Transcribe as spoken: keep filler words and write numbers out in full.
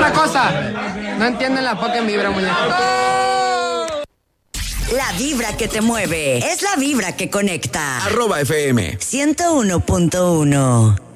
una cosa. No entienden la poca vibra, muñeco. La vibra que te mueve es la vibra que conecta. Arroba F M ciento uno punto uno.